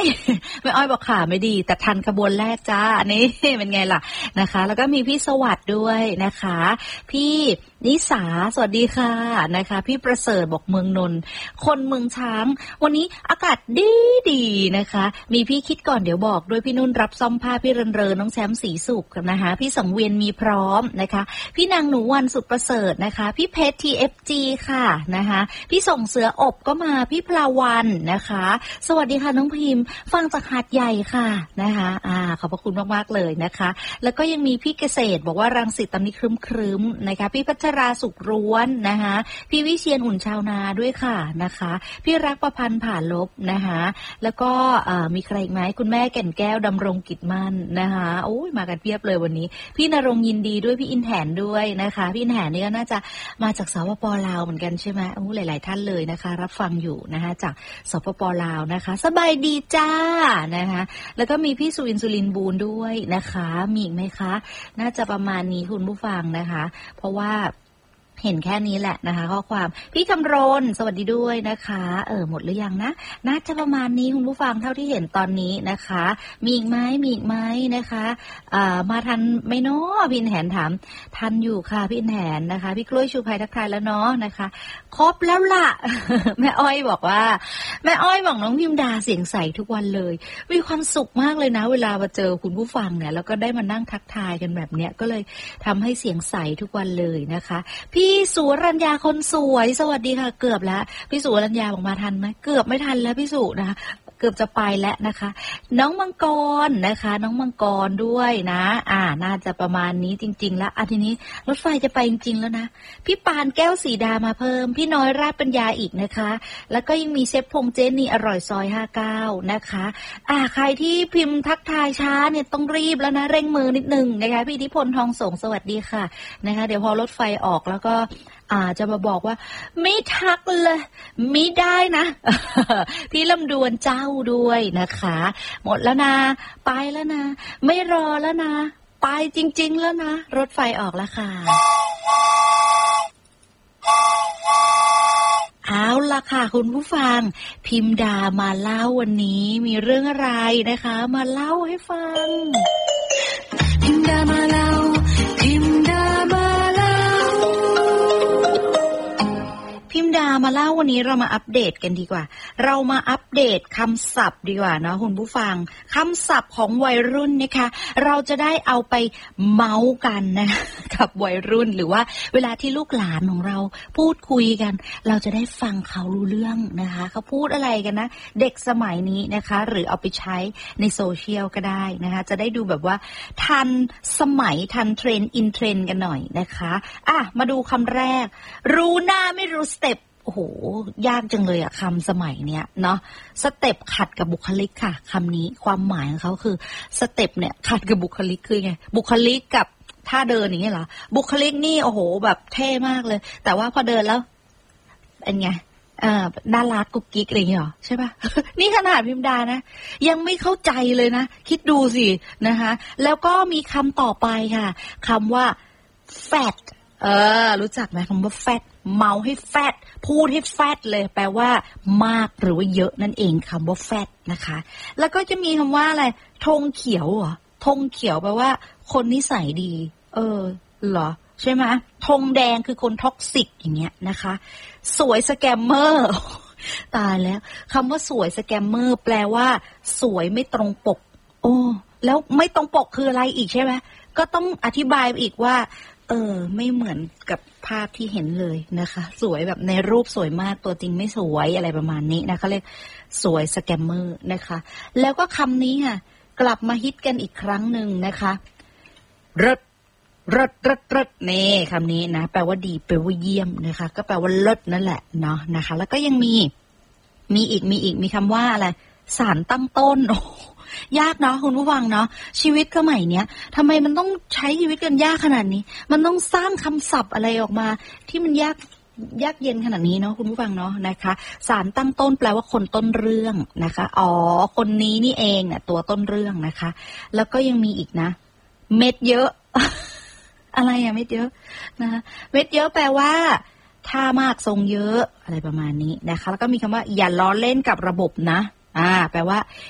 แม่อ้อยบอกขาไม่ดีแต่ทันขบวนแรกจ้านี่เป็นไงล่ะนะคะแล้วก็มีพี่สวัสดิ์ด้วยนะคะพี่นิสาสวัสดีค่ะนะคะพี่ประเสริฐบอกเมืองนนท์คนเมืองช้างวันนี้อากาศดีนะคะมีพี่คิดก่อนเดี๋ยวบอกด้วยพี่นุ่นรับซ่อมผ้าพี่เรินน้องแชมป์ศรีสุขนะคะพี่สังเวียนมีพร้อมนะคะพี่นางหนูวันสุดประเสริฐนะคะพี่เพชร TFG ค่ะนะคะพี่ส่งเสืออบก็มาพี่พลาวันนะคะสวัสดีค่ะน้องพิมพ์ฟังจากหาดใหญ่ค่ะนะคะขอบพระคุณมากๆเลยนะคะแล้วก็ยังมีพี่เกษตรบอกว่ารังสิตตอนนี้ครึ้มๆนะคะพี่พัชราสุขร้วนนะคะพี่วิเชียรอุ่นชาวนาด้วยค่ะนะคะพี่รักประพันธ์ผ่าลบนะคะแล้วก็มีใครอีกไหมคุณแม่แก่นแก้วดำรงกิจมั่นนะคะโอ้ยมากันเพียบเลยวันนี้พี่ณรงค์ยินดีด้วยพี่อินแถนด้วยนะคะพี่อินแถนนี่ก็น่าจะมาจากสปป.ลาวเหมือนกันใช่ไหมโอ้หลายๆท่านเลยนะคะรับฟังอยู่นะคะจากสปป.ลาวนะคะสบายดีจ้านะคะแล้วก็มีพี่สุวินทร์สุรินทร์บูรณ์ด้วยนะคะมีอีกไหมคะน่าจะประมาณนี้คุณผู้ฟังนะคะเพราะว่าเห็นแค่นี้แหละนะคะข้อความพี่คำรณสวัสดีด้วยนะคะหมดหรือยังนะน่าจะประมาณนี้คุณผู้ฟังเท่าที่เห็นตอนนี้นะคะมีอีกไหมนะคะมาทันไหมเนาะพี่อินแหนถามทันอยู่ค่ะพี่อินแหนนะคะพี่กล้วยชูภัยทักทายแล้วเนาะนะคะครบแล้วล่ะ แม่อ้อยบอกว่าแม่อ้อยบอกน้องพิมดาเสียงใสทุกวันเลยมีความสุขมากเลยนะเวลามาเจอคุณผู้ฟังเนี่ยแล้วก็ได้มานั่งทักทายกันแบบเนี้ยก็เลยทำให้เสียงใสทุกวันเลยนะคะพี่สุรัญญาคนสวยสวัสดีค่ะเกือบแล้วพี่สุรัญญาบอกมาทันไหมเกือบไม่ทันแล้วพี่สุนะคะเกือบจะไปแล้วนะคะน้องมังกรนะคะน้องมังกรด้วยนะน่าจะประมาณนี้จริงๆแล้วทีนี้รถไฟจะไปจริงๆแล้วนะพี่ปานแก้วสีดามาเพิ่มพี่น้อยราชปัญญาอีกนะคะแล้วก็ยังมีเชฟพงเจนนี่อร่อยซอย59นะคะใครที่พิมพ์ทักทายช้าเนี่ยต้องรีบแล้วนะเร่งมือนิดนึงนะคะพี่อิทธิพลทองสงสวัสดีค่ะนะคะเดี๋ยวพอรถไฟออกแล้วก็จะมาบอกว่าไม่ทักเลยไม่ได้นะ พี่ลำดวนเจ้าด้วยนะคะหมดแล้วนะไปแล้วนะไม่รอแล้วนะไปจริงๆแล้วนะรถไฟออกแล้วค่ะเอาล่ะค่ะคุณผู้ฟังพิมดามาเล่าวันนี้มีเรื่องอะไรนะคะมาเล่าให้ฟังพิมดามาเล่าพิมดามาเล่าพิมดามาเล่าวันนี้เรามาอัปเดตกันดีกว่าเรามาอัปเดตคำศัพท์ดีกว่าเนาะคุณผู้ฟังคำศัพท์ของวัยรุ่นนะคะเราจะได้เอาไปเมาส์กันนะกับวัยรุ่นหรือว่าเวลาที่ลูกหลานของเราพูดคุยกันเราจะได้ฟังเขารู้เรื่องนะคะเขาพูดอะไรกันนะเด็กสมัยนี้นะคะหรือเอาไปใช้ในโซเชียลก็ได้นะคะจะได้ดูแบบว่าทันสมัยทันเทรนด์อินเทรนด์กันหน่อยนะคะมาดูคำแรกรู้หน้าไม่รู้สเต็ปโอ้โหยากจังเลยคำสมัยเนี้ยเนาะสเต็ปขัดกับบุคลิกค่ะคำนี้ความหมายของเขาคือสเต็ปเนี่ยขัดกับบุคลิกคือไงบุคลิกกับท่าเดินอย่างเงี้ยเหรอบุคลิกนี่โอ้โหแบบเท่มากเลยแต่ว่าพอเดินแล้วเป็นไงน่ารักกุ๊กกิ๊กอะไรอย่างเงี้ยหรอใช่ป่ะ นี่ขนาดพิมดานะยังไม่เข้าใจเลยนะคิดดูสินะคะแล้วก็มีคำต่อไปค่ะคำว่า fat รู้จักไหมคำว่า fat เมาให้แฟตพูดให้แฟตเลยแปลว่ามากหรือว่าเยอะนั่นเองคำว่าแฟตนะคะแล้วก็จะมีคำว่าอะไรธงเขียวเหรอธงเขียวแปลว่าคนนิสัยดีเหรอใช่ไหมธงแดงคือคนท็อกซิกอย่างเงี้ยนะคะสวยสแกมเมอร์ ตายแล้วคำว่าสวยสแกมเมอร์แปลว่าสวยไม่ตรงปกแล้วไม่ตรงปกคืออะไรอีกใช่ไหมก็ต้องอธิบายอีกว่าไม่เหมือนกับภาพที่เห็นเลยนะคะสวยแบบในรูปสวยมากตัวจริงไม่สวยอะไรประมาณนี้นะคะเรียกสวยสแกมเมอร์นะคะแล้วก็คำนี้ค่ะกลับมาฮิตกันอีกครั้งหนึ่งนะคะรสนี่คำนี้นะแปลว่าดีแปลว่าเยี่ยมนะคะก็แปลว่าเลิศนั่นแหละเนาะนะคะแล้วก็ยังมีคำว่าอะไรสารตั้งต้นยากเนาะคุณผู้ฟังเนาะชีวิตสมัยเนี้ยทำไมมันต้องใช้ชีวิตกันยากขนาดนี้มันต้องสร้างคำศัพท์อะไรออกมาที่มันยากเย็นขนาดนี้เนาะคุณผู้ฟังเนาะนะคะสารตั้งต้นแปลว่าคนต้นเรื่องนะคะคนนี้นี่เองเนี่ยตัวต้นเรื่องนะคะแล้วก็ยังมีอีกนะเม็ดเยอะ อะไรเม็ดเยอะนะคะเม็ดเยอะแปลว่าท่ามากทรงเยอะอะไรประมาณนี้นะคะแล้วก็มีคำว่าอย่าล้อเล่นกับระบบนะแปลว่า